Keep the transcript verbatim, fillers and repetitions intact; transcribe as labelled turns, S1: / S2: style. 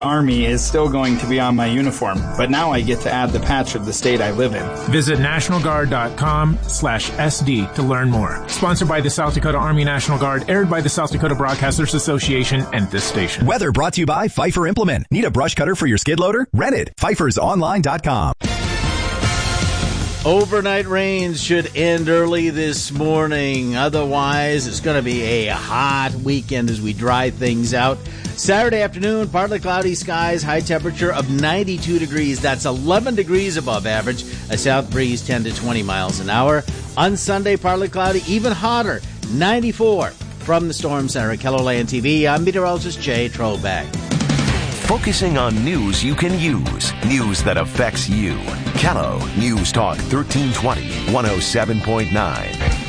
S1: Army is still going to be on my uniform, but now I get to add the patch of the state I live in.
S2: Visit nationalguard.com slash SD to learn more. Sponsored by the South Dakota Army National Guard, aired by the South Dakota Broadcasters Association and this station.
S3: Weather brought to you by Pfeiffer Implement. Need a brush cutter for your skid loader? Rent it. Pfeiffer's online dot com.
S4: Overnight rains should end early this morning. Otherwise, it's going to be a hot weekend as we dry things out. Saturday afternoon, partly cloudy skies, high temperature of ninety-two degrees. That's eleven degrees above average. A south breeze ten to twenty miles an hour. On Sunday, partly cloudy, even hotter, ninety-four. From the Storm Center at KELOLAND T V, I'm meteorologist Jay Trobeck.
S5: Focusing on news you can use. News that affects you. Kello News Talk thirteen twenty, one oh seven point nine.